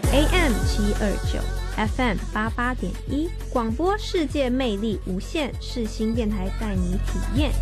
AM729，FM88.1，广播世界魅力无限，世新电台带你体验。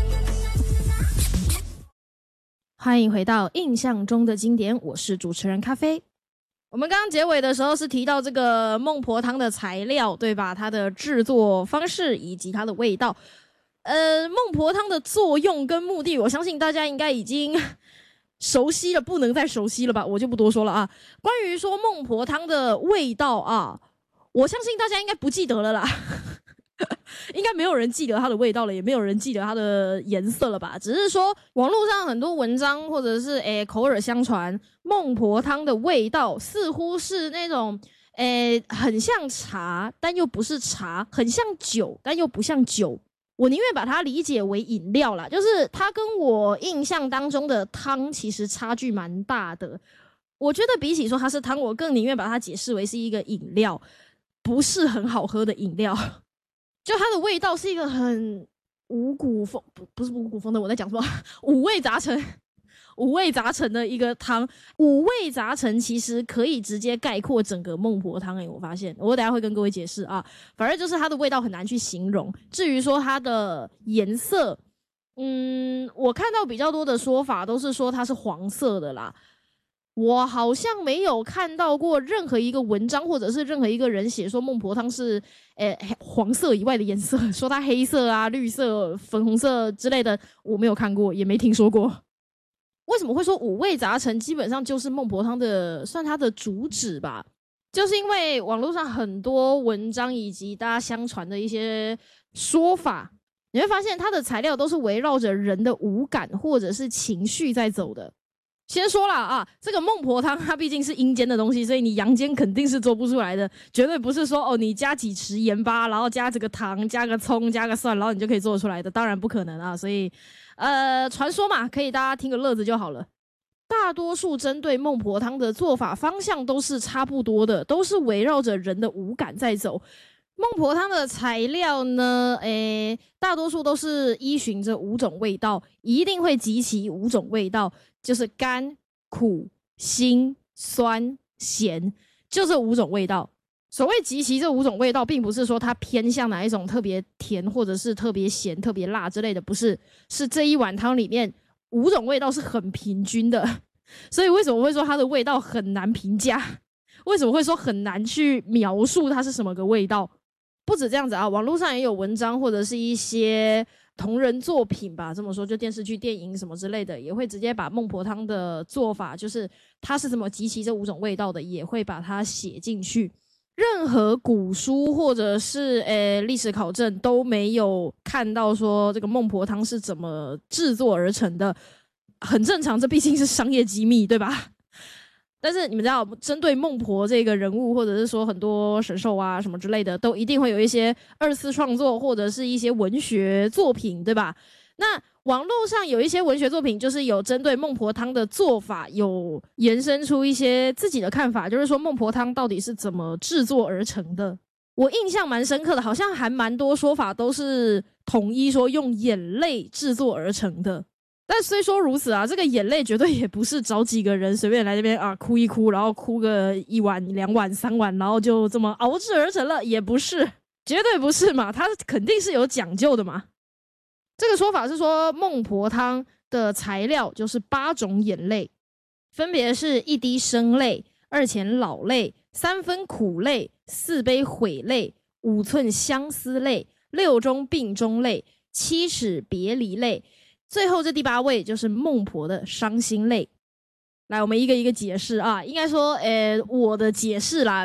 欢迎回到印象中的经典，我是主持人咖啡。我们刚刚结尾的时候是提到这个孟婆汤的材料，对吧？它的制作方式以及它的味道。孟婆汤的作用跟目的，我相信大家应该已经熟悉了，不能再熟悉了吧？我就不多说了啊。关于说孟婆汤的味道啊，我相信大家应该不记得了啦。应该没有人记得它的味道了，也没有人记得它的颜色了吧？只是说网络上很多文章或者是口耳相传，孟婆汤的味道似乎是那种很像茶，但又不是茶；很像酒，但又不像酒。我宁愿把它理解为饮料啦，就是它跟我印象当中的汤其实差距蛮大的。我觉得比起说它是汤，我更宁愿把它解释为是一个饮料，不是很好喝的饮料。就它的味道是一个很五谷丰，不是五谷丰的，我在讲什么？五味杂陈的一个汤。五味杂陈其实可以直接概括整个孟婆汤我发现我等一下会跟各位解释啊。反正就是它的味道很难去形容。至于说它的颜色，我看到比较多的说法都是说它是黄色的啦。我好像没有看到过任何一个文章或者是任何一个人写说孟婆汤是黄色以外的颜色，说它黑色啊、绿色、粉红色之类的，我没有看过，也没听说过。为什么会说五味杂陈基本上就是孟婆汤的算它的主旨吧？就是因为网络上很多文章以及大家相传的一些说法，你会发现它的材料都是围绕着人的五感或者是情绪在走的。先说了啊，这个孟婆汤它毕竟是阴间的东西，所以你阳间肯定是做不出来的，绝对不是说你加几匙盐巴，然后加这个糖、加个葱、加个蒜，然后你就可以做出来的，当然不可能啊。所以传说嘛，可以大家听个乐子就好了。大多数针对孟婆汤的做法方向都是差不多的，都是围绕着人的五感在走。孟婆汤的材料呢，大多数都是依循着五种味道，一定会集齐五种味道，就是甘、苦、辛、酸、咸，就这五种味道。所谓集齐这五种味道，并不是说它偏向哪一种特别甜或者是特别咸、特别辣之类的，不是，是这一碗汤里面五种味道是很平均的。所以为什么会说它的味道很难评价？为什么会说很难去描述它是什么个味道？不止这样子啊，网络上也有文章或者是一些同人作品吧，这么说就电视剧、电影什么之类的，也会直接把孟婆汤的做法，就是它是怎么集齐这五种味道的，也会把它写进去。任何古书或者是历史考证都没有看到说这个孟婆汤是怎么制作而成的，很正常，这毕竟是商业机密，对吧？但是你们知道，针对孟婆这个人物，或者是说很多神兽啊什么之类的，都一定会有一些二次创作或者是一些文学作品，对吧？那网络上有一些文学作品，就是有针对孟婆汤的做法，有延伸出一些自己的看法，就是说孟婆汤到底是怎么制作而成的。我印象蛮深刻的，好像还蛮多说法都是统一说用眼泪制作而成的。但虽说如此啊，这个眼泪绝对也不是找几个人随便来这边啊哭一哭，然后哭个1碗、2碗、3碗，然后就这么熬制而成了，也不是，绝对不是嘛，它肯定是有讲究的嘛。这个说法是说孟婆汤的材料就是8种眼泪，分别是1滴生泪、2钱老泪、3分苦泪、4杯悔泪、5寸相思泪、6中病中泪、7尺别离泪，最后这第8位就是孟婆的伤心泪。来，我们一个一个解释啊。应该说我的解释啦，